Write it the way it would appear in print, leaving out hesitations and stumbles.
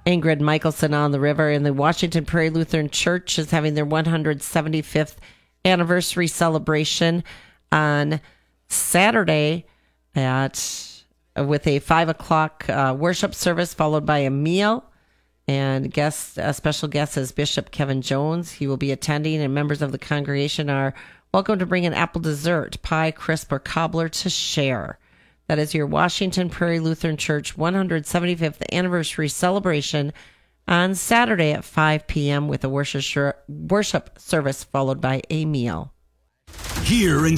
Ingrid Michelson on the River, and the Washington Prairie Lutheran Church is having their 175th anniversary celebration on Saturday with a 5 o'clock worship service followed by a meal. And a special guest is Bishop Kevin Jones. He will be attending, and members of the congregation are welcome to bring an apple dessert, pie, crisp, or cobbler to share. That is your Washington Prairie Lutheran Church 175th anniversary celebration on Saturday at 5 p.m. with a worship service followed by a meal. Here in